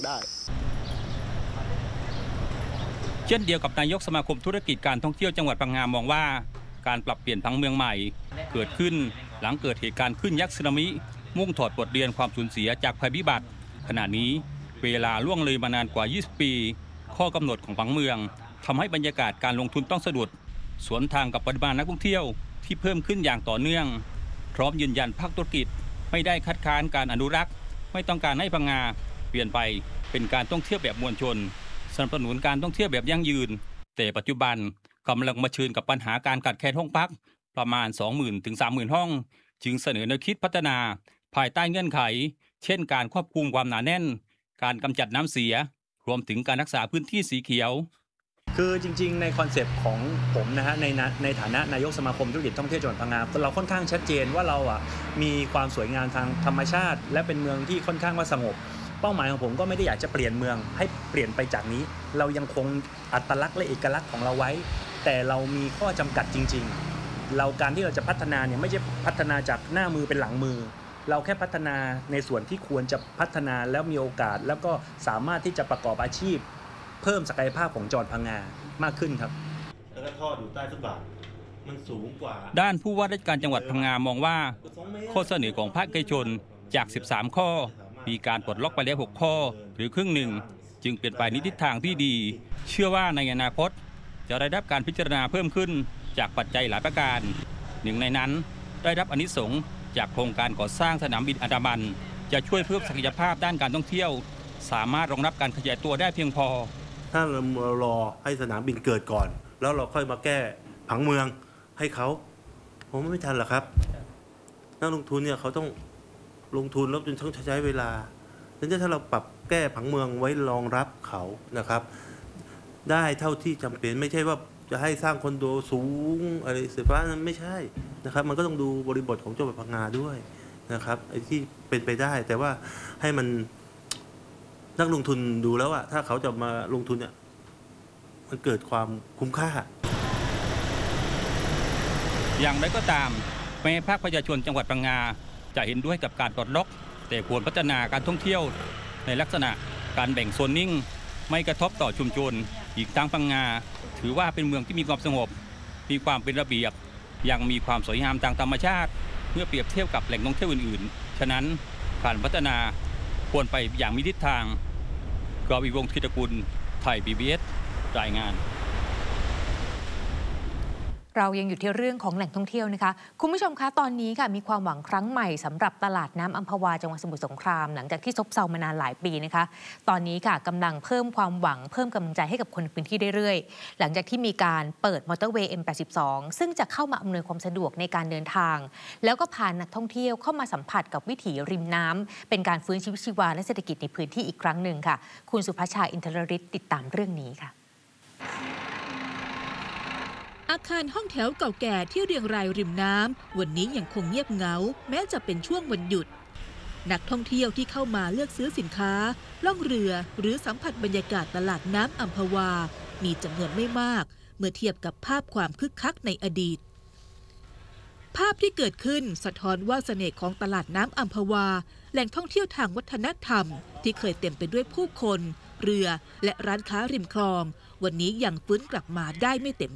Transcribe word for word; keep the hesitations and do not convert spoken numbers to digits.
ได้เช่นเดียวกับนายกสมาคมธุรกิจการท่องเที่ยวจังหวัดพังงามองว่าการปรับเปลี่ยนผังเมืองใหม่เกิดขึ้นหลังเกิดเหตุการณ์ขึ้นยักษ์สึนามิมุ่งถอดบทเรียนความสูญเสียจากภัยพิบัติขณะนี้เวลาล่วงเลยมานานกว่ายี่สิบปีข้อกำหนดของผังเมืองทำให้บรรยากาศการลงทุนต้องสะดุดสวนทางกับปริมาณนักท่องเที่ยวที่เพิ่มขึ้นอย่างต่อเนื่องพร้อมยืนยันภาคธุรกิจไม่ได้คัดค้านการอนุรักษ์ไม่ต้องการให้พังงาเปลี่ยนไปเป็นการท่องเที่ยวแบบมวลชนสนับสนุนการท่องเที่ยวแบบยั่งยืนแต่ปัจจุบันกำลังเผชิญกับปัญหาการขาดแคลนห้องพักประมาณ สองหมื่น ถึง สามหมื่น ห้องจึงเสนอแนวคิดพัฒนาภายใต้เงื่อนไขเช่นการควบคุมความหนาแน่นการกำจัดน้ำเสียรวมถึงการรักษาพื้นที่สีเขียวคือจริงๆในคอนเซปต์ของผมนะฮะในในฐานะนายกสมาคมธุรกิจท่องเที่ยวจังหวัดพังงาเราค่อนข้างชัดเจนว่าเราอ่ะมีความสวยงามทางธรรมชาติและเป็นเมืองที่ค่อนข้างว่าสงบเป้าหมายของผมก็ไม่ได้อยากจะเปลี่ยนเมืองให้เปลี่ยนไปจากนี้เรายังคงอัตลักษณ์และเอกลักษณ์ของเราไว้แต่เรามีข้อจำกัดจริงๆเราการที่เราจะพัฒนาเนี่ยไม่ใช่พัฒนาจากหน้ามือเป็นหลังมือเราแค่พัฒนาในส่วนที่ควรจะพัฒนาแล้วมีโอกาสแล้วก็สามารถที่จะประกอบอาชีพเพิ่มศักยภาพของจังหวัดพังงามากขึ้นครับแล้วก็ท่ออยู่ใต้ฟุตบาทมันสูงกว่าด้านผู้ว่าราชการจังหวัดพังงามองว่าข้อเสนอของภาคเอกชนจากสิบสามข้อมีการปลดล็อกไปแล้วหกข้อหรือครึ่งหนึ่งจึงเปลี่ยนไปในทิศทางที่ดีเชื่อว่าในอนาคตจะได้รับการพิจารณาเพิ่มขึ้นจากปัจจัยหลายประการหนึ่งในนั้นได้รับอานิสงส์จากโครงการก่อสร้างสนามบินอันดามันจะช่วยเพิ่มศักยภาพด้านการท่องเที่ยวสามารถรองรับการขยายตัวได้เพียงพอถ้าเรารอให้สนามบินเกิดก่อนแล้วเราค่อยมาแก้ผังเมืองให้เขาผมไม่ทันหรอกครับนักลงทุนเนี่ยเขาต้องลงทุนแล้วจนต้องใช้เวลาดังนั้นถ้าเราปรับแก้ผังเมืองไว้รองรับเขานะครับได้เท่าที่จำเป็นไม่ใช่ว่าจะให้สร้างคอนโดสูงอะไรเสียฟ้านั้นไม่ใช่นะครับมันก็ต้องดูบริบทของจังหวัดพังงาด้วยนะครับไอ้ที่เป็นไปได้แต่ว่าให้มันนักลงทุนดูแล้วอะถ้าเขาจะมาลงทุนเนี่ยมันเกิดความคุ้มค่าอย่างไรก็ตามแม้ภาคประชาชนจังหวัดพังงาจะเห็นด้วยกับการปลดล็อกแต่ควรพัฒนาการท่องเที่ยวในลักษณะการแบ่งโซนนิ่งไม่กระทบต่อชุมชนอีกทั้งพังงาถือว่าเป็นเมืองที่มีความสงบมีความเป็นระเบียบยังมีความสวยงามทางธรรมชาติเมื่อเปรียบเทียบกับแหล่งท่องเที่ยวอื่นๆฉะนั้นการพัฒนาควรไปอย่างมีทิศทางกวีวงศ์ธิตกุลไทย พี บี เอส รายงานเรายังอยู่ที่เรื่องของแหล่งท่องเที่ยวนะคะคุณผู้ชมคะตอนนี้ค่ะมีความหวังครั้งใหม่สำหรับตลาดน้ำอัมพวาจังหวัดสมุทรสงครามหลังจากที่ซบเซามานานหลายปีนะคะตอนนี้ค่ะกำลังเพิ่มความหวังเพิ่มกำลังใจให้กับคนในพื้นที่เรื่อยๆหลังจากที่มีการเปิดมอเตอร์เวย์ เอ็ม แปดสิบสอง ซึ่งจะเข้ามาอำนวยความสะดวกในการเดินทางแล้วก็พานักท่องเที่ยวเข้ามาสัมผัสกับวิถีริมน้ำเป็นการฟื้นชีวิตชีวาและเศรษฐกิจในพื้นที่อีกครั้งหนึ่งค่ะคุณสุภชาอินทรฤทธิ์ติดตามเรื่องนี้ค่ะอาคารห้องแถวเก่าแก่ที่เรียงรายริมน้ำวันนี้ยังคงเงียบเหงาแม้จะเป็นช่วงวันหยุดนักท่องเที่ยวที่เข้ามาเลือกซื้อสินค้าล่องเรือหรือสัมผัสบรรยากาศตลาดน้ำอัมพวามีจำนวนไม่มากเมื่อเทียบกับภาพความคึกคักในอดีตภาพที่เกิดขึ้นสะท้อนว่าเสน่ห์ของตลาดน้ำอัมพวาแหล่งท่องเที่ยวทางวัฒนธรรมที่เคยเต็มไปด้วยผู้คนเรือและร้านค้าริมคลองวันนี้ยังฟื้นกลับมาได้ไม่เต็ม